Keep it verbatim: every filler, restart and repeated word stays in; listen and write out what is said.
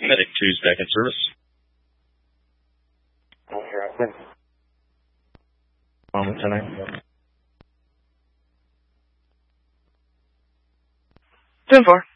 Medic two's back in service. Moment tonight. ten four.